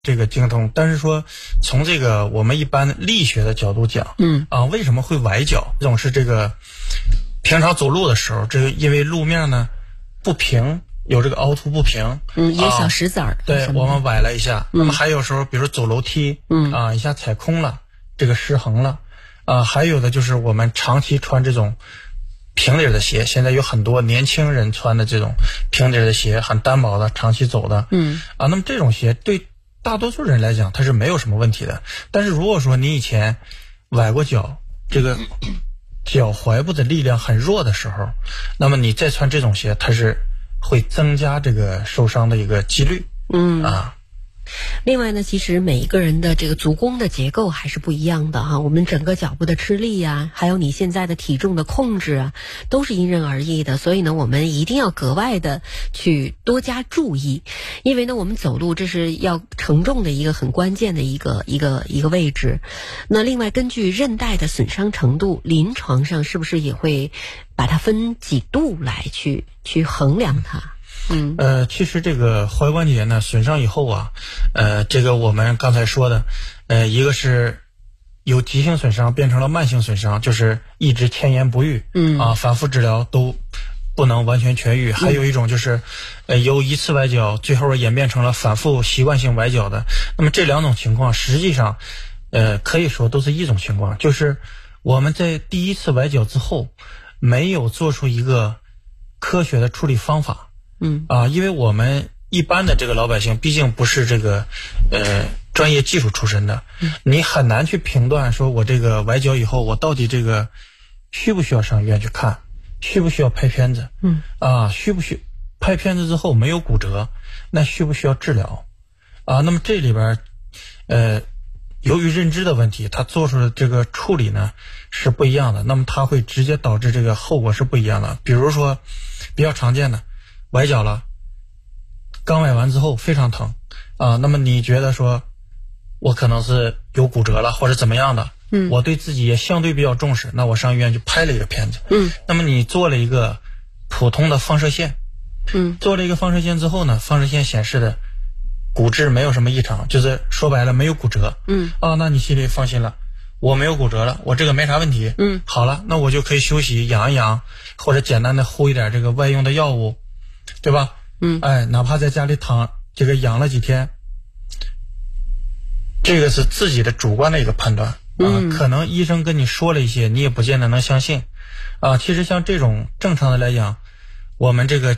这个精通，但是说从这个我们一般力学的角度讲，为什么会崴脚？这种是这个平常走路的时候，这个因为路面呢不平，有这个凹凸不平， 一些小石子儿， 对，我们崴了一下。那么还有时候，比如说走楼梯，一下踩空了，这个失衡了，还有的就是我们长期穿这种平底的鞋，现在有很多年轻人穿的这种平底的鞋，很单薄的，长期走的，那么这种鞋对大多数人来讲它是没有什么问题的。但是如果说你以前崴过脚，这个脚踝部的力量很弱的时候，那么你再穿这种鞋，它是会增加这个受伤的一个几率。 另外呢，其实每一个人的这个足弓的结构还是不一样的哈，我们整个脚部的吃力啊，还有你现在的体重的控制啊，都是因人而异的。所以呢，我们一定要格外的去多加注意，因为呢，我们走路这是要承重的一个很关键的一个位置。那另外，根据韧带的损伤程度，临床上是不是也会把它分几度来去衡量它？ 其实这个踝关节呢损伤以后啊，这个我们刚才说的，一个是由急性损伤变成了慢性损伤，就是一直迁延不愈，反复治疗都不能完全痊愈。还有一种就是，由一次崴脚最后演变成了反复习惯性崴脚的。那么这两种情况实际上，可以说都是一种情况，就是我们在第一次崴脚之后，没有做出一个科学的处理方法。因为我们一般的这个老百姓毕竟不是这个专业技术出身的，你很难去评断说我这个崴脚以后我到底这个需不需要上医院去看，需不需要拍片子，需不需拍片子之后没有骨折，那需不需要治疗那么这里边由于认知的问题，他做出的这个处理呢是不一样的，那么它会直接导致这个后果是不一样的。比如说比较常见的崴脚了，刚崴完之后非常疼那么你觉得说我可能是有骨折了或者怎么样的，我对自己也相对比较重视，那我上医院去拍了一个片子，那么你做了一个普通的放射线，做了一个放射线之后呢，放射线显示的骨质没有什么异常，就是说白了没有骨折，那你心里放心了，我没有骨折了，我这个没啥问题，好了，那我就可以休息养一养，或者简单的敷一点这个外用的药物，对吧？哪怕在家里躺这个养了几天，这个是自己的主观的一个判断可能医生跟你说了一些，你也不见得能相信其实像这种正常的来讲，我们这个